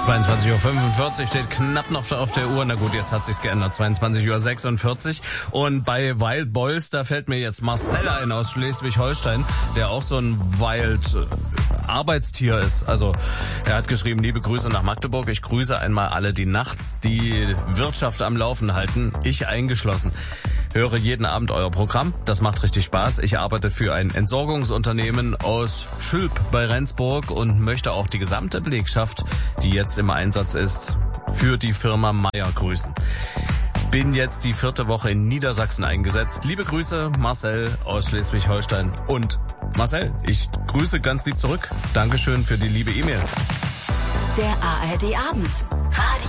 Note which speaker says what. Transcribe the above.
Speaker 1: 22:45 Uhr steht knapp noch auf der Uhr. Na gut, jetzt hat sich's geändert. 22:46 Uhr. Und bei Wild Boys, da fällt mir jetzt Marcel ein aus Schleswig-Holstein, der auch so ein Wild-Arbeitstier ist. Also er hat geschrieben, liebe Grüße nach Magdeburg. Ich grüße einmal alle, die nachts die Wirtschaft am Laufen halten. Ich eingeschlossen. Höre jeden Abend euer Programm. Das macht richtig Spaß. Ich arbeite für ein Entsorgungsunternehmen aus Schülp bei Rendsburg und möchte auch die gesamte Belegschaft, die jetzt im Einsatz ist, für die Firma Meier grüßen. Bin jetzt die 4. Woche in Niedersachsen eingesetzt. Liebe Grüße, Marcel aus Schleswig-Holstein. Und Marcel, ich grüße ganz lieb zurück. Dankeschön für die liebe E-Mail.
Speaker 2: Der ARD Abend. Radio